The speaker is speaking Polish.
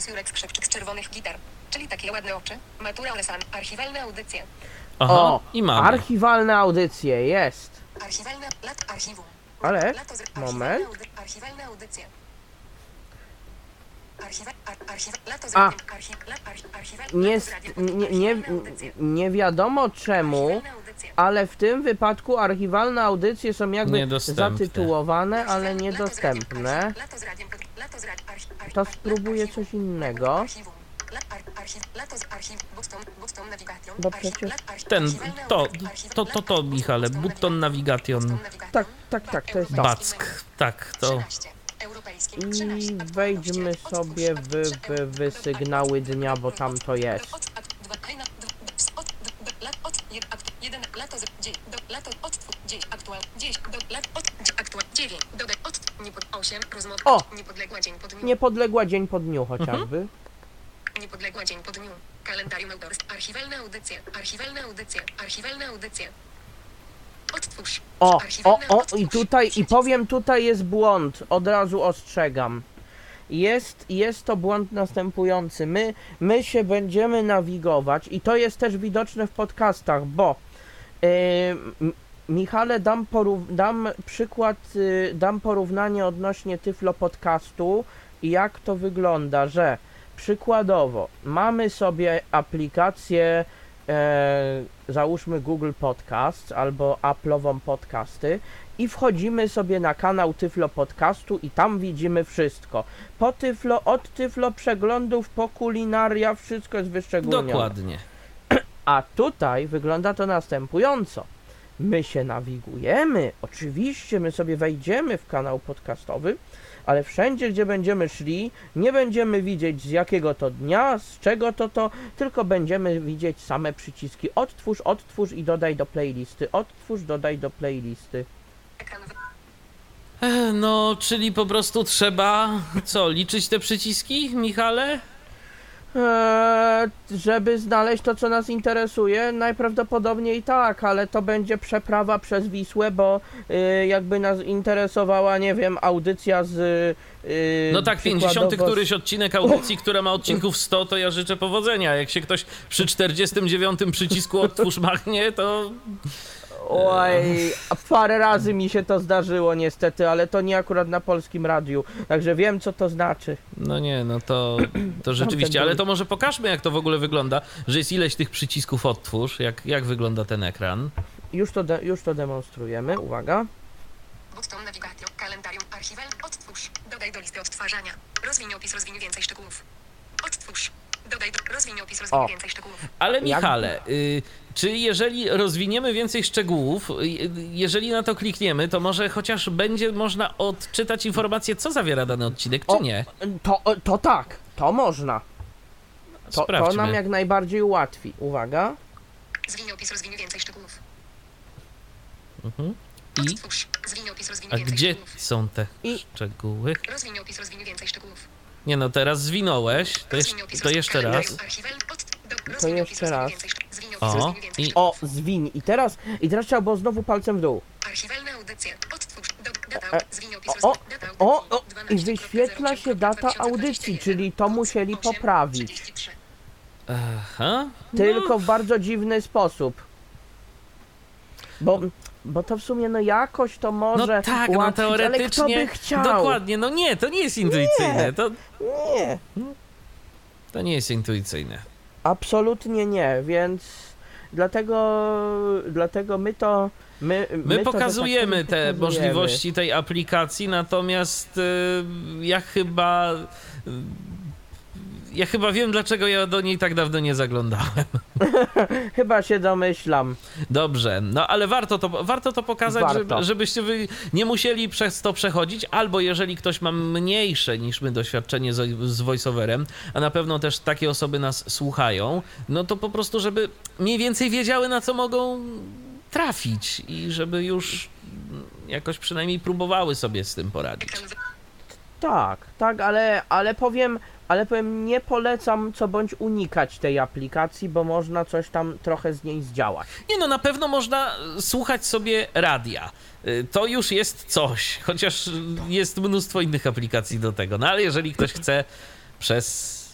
Jurek Skrzypczyk z czerwonych gitar. Czyli takie ładne oczy. Matura Olesan. Archiwalne audycje. Aha, O, i mamy. archiwalne audycje, jest. Archiwalne, archiwum. Ale, Lato moment. Archiwalne audycje. Nie wiadomo czemu, ale w tym wypadku archiwalne audycje są jakby Niedostępne. zatytułowane, ale niedostępne. To spróbuję coś innego. Bo przecież... To, Michale, Button Navigation, Tak, to jest to. Back, tak, to... I wejdźmy sobie w sygnały dnia, bo tam to jest. O! Niepodległa dzień po dniu chociażby. Niepodległa dzień po dniu. Kalendarium autorstw. Archiwalne audycje. Archiwalne audycje. Archiwalne audycje. Odtwórz. I tutaj, i powiem, tutaj jest błąd, od razu ostrzegam. Jest to błąd następujący. My się będziemy nawigować i to jest też widoczne w podcastach, bo Michale, dam przykład, dam porównanie odnośnie Tyflo Podcastu i jak to wygląda, że przykładowo mamy sobie aplikację załóżmy Google Podcast albo Apple'ową Podcasty i wchodzimy sobie na kanał Tyflo Podcastu i tam widzimy wszystko. Od Tyflo przeglądów po kulinaria, wszystko jest wyszczególnione. Dokładnie. A tutaj wygląda to następująco. My się nawigujemy, oczywiście my sobie wejdziemy w kanał podcastowy, ale wszędzie, gdzie będziemy szli, nie będziemy widzieć z jakiego to dnia, z czego to, tylko będziemy widzieć same przyciski odtwórz i dodaj do playlisty, odtwórz, dodaj do playlisty. No, czyli po prostu trzeba, co, liczyć te przyciski, Michale? Żeby znaleźć to, co nas interesuje, najprawdopodobniej tak, ale to będzie przeprawa przez Wisłę, bo jakby nas interesowała, nie wiem, audycja z... No tak, 50 któryś odcinek audycji, która ma odcinków 100, to ja życzę powodzenia. Jak się ktoś przy 49 przycisku odtwórz machnie, to... Oj, parę razy mi się to zdarzyło niestety, ale to nie akurat na Polskim Radiu, także wiem, co to znaczy. No nie, no to rzeczywiście, ale to może pokażmy, jak to w ogóle wygląda, że jest ileś tych przycisków odtwórz, jak wygląda ten ekran. Już to demonstrujemy, uwaga. Button Navigation, kalendarium, archiwal, odtwórz, dodaj do listy odtwarzania, rozwiń opis, rozwiń więcej szczegółów, odtwórz, dodaj do, rozwiń opis, rozwiń więcej szczegółów. Ale Michale, czy jeżeli rozwiniemy więcej szczegółów, jeżeli na to klikniemy, to może chociaż będzie można odczytać informację, co zawiera dany odcinek, czy nie? To tak, to można. To nam jak najbardziej ułatwi. Uwaga. Zwiń opis, rozwiń więcej szczegółów. I? Odtwórz, zwiń opis, rozwiń A więcej gdzie szczegółów. są te szczegóły? Rozwiń opis, rozwiń więcej szczegółów. Nie no, teraz zwinąłeś, to jeszcze raz. To jeszcze raz. O, Zwiń. I teraz trzeba było znowu palcem w dół. Archiwalne audycje. Odtwórz. I wyświetla się data audycji, czyli to musieli poprawić. Aha. Tylko w bardzo dziwny sposób. Bo to w sumie, jakoś to może no tak, ułatwić, no teoretycznie, ale kto by chciał? Dokładnie, no nie, to nie jest intuicyjne. Nie. To nie jest intuicyjne. Absolutnie nie, więc dlatego my pokazujemy te możliwości tej aplikacji, natomiast ja chyba wiem, dlaczego ja do niej tak dawno nie zaglądałem. Chyba się domyślam. Dobrze, no ale warto to pokazać, żebyście wy nie musieli przez to przechodzić, albo jeżeli ktoś ma mniejsze niż my doświadczenie z voiceoverem, a na pewno też takie osoby nas słuchają, no to po prostu, żeby mniej więcej wiedziały, na co mogą trafić i żeby już jakoś przynajmniej próbowały sobie z tym poradzić. Tak, ale powiem, nie polecam co bądź unikać tej aplikacji, bo można coś tam trochę z niej zdziałać. Nie no, na pewno można słuchać sobie radia. To już jest coś, chociaż jest mnóstwo innych aplikacji do tego. No ale jeżeli ktoś chce przez